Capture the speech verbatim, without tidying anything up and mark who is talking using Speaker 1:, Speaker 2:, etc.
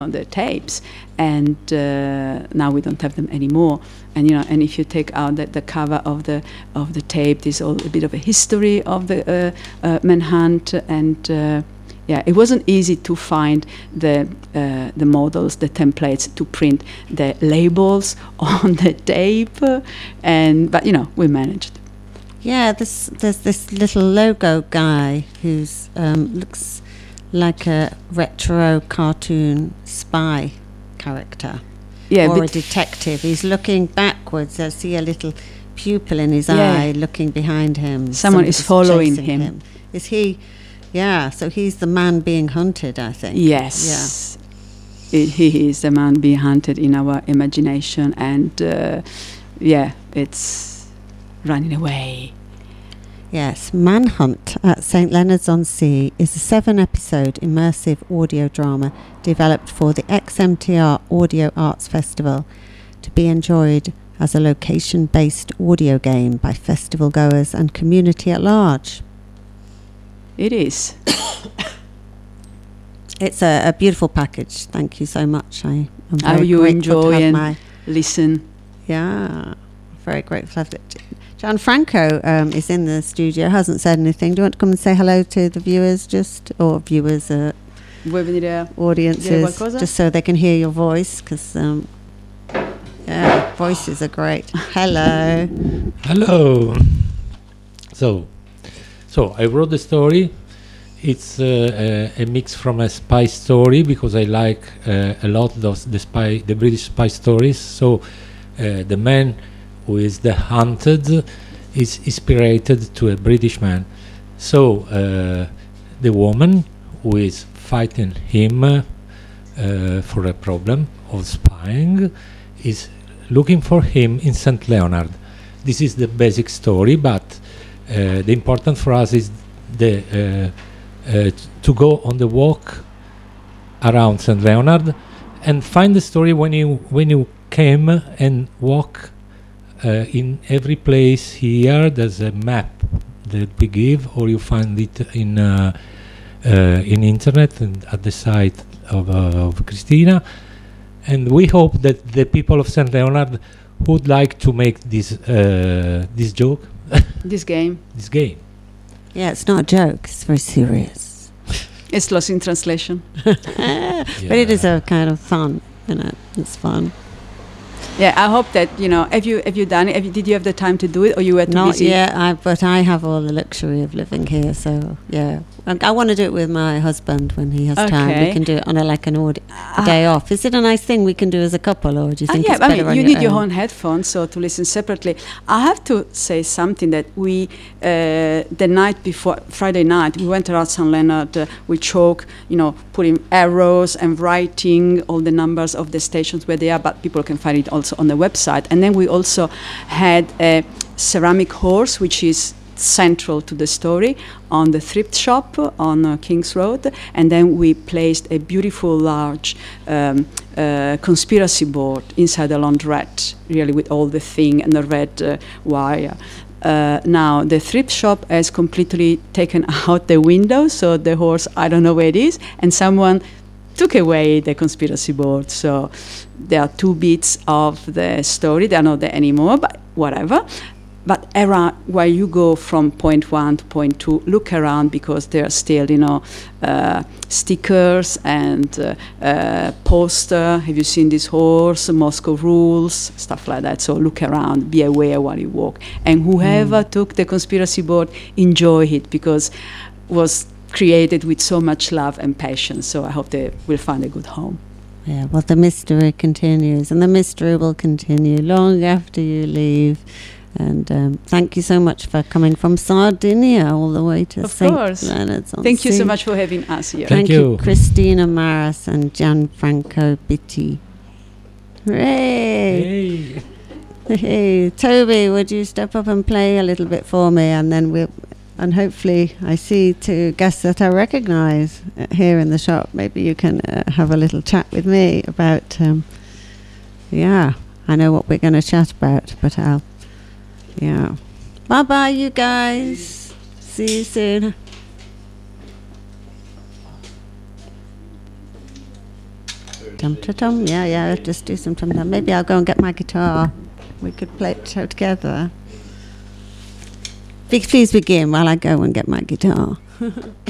Speaker 1: the tapes, and uh, now we don't have them anymore. And you know, and if you take out the, the cover of the of the tape, there's all a bit of a history of the uh, uh, manhunt, and uh, yeah, it wasn't easy to find the uh, the models, the templates to print the labels on the tape, and but you know, we managed.
Speaker 2: Yeah, this, there's this little logo guy who's um, looks like a retro cartoon spy character,
Speaker 1: Yeah,
Speaker 2: or a
Speaker 1: bit
Speaker 2: detective. He's looking backwards. I see a little pupil in his
Speaker 1: Yeah.
Speaker 2: eye looking behind him.
Speaker 1: Someone is
Speaker 2: Somebody's
Speaker 1: following
Speaker 2: chasing
Speaker 1: him.
Speaker 2: Is he? Yeah, so he's the man being hunted, I think.
Speaker 1: Yes. It, he is the man being hunted in our imagination, and uh, yeah, it's running away.
Speaker 2: Yes, Manhunt at Saint Leonard's on Sea is a seven-episode immersive audio drama developed for the X M T R Audio Arts Festival to be enjoyed as a location-based audio game by festival goers and community at large.
Speaker 1: It is.
Speaker 2: It's a, a beautiful package. Thank you so much. I, I'm
Speaker 1: How
Speaker 2: very
Speaker 1: you
Speaker 2: grateful to
Speaker 1: enjoy
Speaker 2: have
Speaker 1: and
Speaker 2: my
Speaker 1: listen.
Speaker 2: yeah, very grateful to have it. Gianfranco um, is in the studio, hasn't said anything. Do you want to come and say hello to the viewers, just or viewers, uh,
Speaker 1: Vuoi venire a
Speaker 2: audiences,
Speaker 1: dire qualcosa?
Speaker 2: just so they can hear your voice? Because um, yeah, voices are great. Hello.
Speaker 3: Hello. So, so I wrote the story. It's uh, a, a mix from a spy story because I like uh, a lot those the spy, the British spy stories. So, uh, the man who is the hunted is inspired to a British man. So, uh, the woman who is fighting him uh, for a problem of spying is looking for him in Saint Leonard. This is the basic story, but uh, the important for us is the uh, uh, to go on the walk around Saint Leonard and find the story when you when you came and walk uh, in every place here. There's a map that we give, or you find it in uh, uh, in internet and at the site of, uh, of Christina. And we hope that the people of Saint Leonard would like to make this uh, this joke,
Speaker 1: This game.
Speaker 3: this game.
Speaker 2: Yeah, it's not a joke. It's very serious.
Speaker 1: It's lost in translation.
Speaker 2: But it is a kind of fun, you know. It's fun.
Speaker 1: Yeah, I hope that, you know, have you have you done it? Have you, did you have the time to do it, or you were too
Speaker 2: Not
Speaker 1: busy?
Speaker 2: yet, I, but I have all the luxury of living here, so yeah. And I want to do it with my husband when he has time. We
Speaker 1: Okay.
Speaker 2: can do it on a like an audi- a
Speaker 1: Ah.
Speaker 2: day off. Is it a nice thing we can do as a couple, or do you
Speaker 1: Ah,
Speaker 2: think
Speaker 1: yeah,
Speaker 2: it's
Speaker 1: I
Speaker 2: better
Speaker 1: mean,
Speaker 2: on
Speaker 1: you
Speaker 2: your
Speaker 1: need your
Speaker 2: own?
Speaker 1: own headphones, so to listen separately. I have to say something that we, uh, the night before, Friday night, we went around Saint Leonard uh, with chalk, you know, putting arrows and writing all the numbers of the stations where they are, but people can find it also on the website. And then we also had a ceramic horse, which is central to the story, on the thrift shop on uh, King's Road, and then we placed a beautiful large um, uh, conspiracy board inside the laundrette, really with all the thing and the red uh, wire. Uh, now the thrift shop has completely taken out the window, so the horse, I don't know where it is, and someone took away the conspiracy board. So there are two bits of the story. They are not there anymore, but whatever. But around where you go from point one to point two, look around, because there are still, you know, uh, stickers and uh, uh, poster. Have you seen this horse? Moscow rules, stuff like that. So look around, be aware while you walk. And whoever
Speaker 2: Mm.
Speaker 1: took the conspiracy board, enjoy it, because it was created with so much love and passion. So I hope they will find a good home.
Speaker 2: Yeah, well, the mystery continues, and the mystery will continue long after you leave. And um, thank you so much for coming from Sardinia all the way to
Speaker 1: Of
Speaker 2: Saint
Speaker 1: course.
Speaker 2: Leonard's on
Speaker 1: Thank you so
Speaker 2: Sea.
Speaker 1: much for having us here.
Speaker 3: Thank
Speaker 2: Thank you,
Speaker 3: you.
Speaker 2: Christina Maras and Gianfranco Bitti. Hooray!
Speaker 3: Hey.
Speaker 2: Hey, Toby, would you step up and play a little bit for me, and then we'll, and hopefully I see two guests that I recognise uh, here in the shop. Maybe you can uh, have a little chat with me about. Um, yeah, I know what we're going to chat about, but I'll. Yeah. Bye bye, you guys. See you soon. Tum ta tum. Yeah, yeah. Just do some tum tum. Maybe I'll go and get my guitar. We could play it show together. Please, please begin while I go and get my guitar.